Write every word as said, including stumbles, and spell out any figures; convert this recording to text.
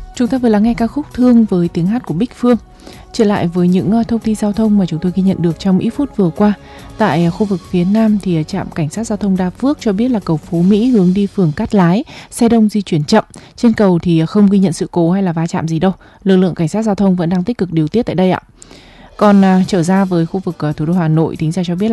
Chúng ta vừa lắng nghe ca khúc Thương với tiếng hát của Bích Phương. Trở lại với những thông tin giao thông mà chúng tôi ghi nhận được trong ít phút vừa qua. Tại khu vực phía Nam thì trạm cảnh sát giao thông Đa Phước cho biết là cầu Phú Mỹ hướng đi phường Cát Lái, xe đông di chuyển chậm. Trên cầu thì không ghi nhận sự cố hay là va chạm gì đâu. Lực lượng cảnh sát giao thông vẫn đang tích cực điều tiết tại đây ạ. Còn uh, trở ra với khu vực uh, thủ đô Hà Nội, Thính Gia cho biết là